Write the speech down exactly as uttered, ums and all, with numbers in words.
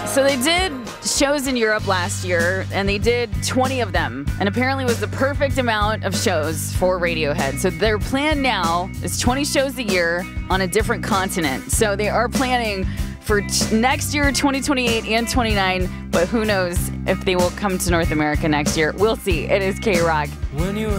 So they did shows in Europe last year, and they did twenty of them, and apparently it was the perfect amount of shows for Radiohead. So their plan now is twenty shows a year on a different continent. So they are planning for t- next year, twenty twenty-eight and twenty-nine, but who knows if they will come to North America next year. We'll see. It is K-Rock. When you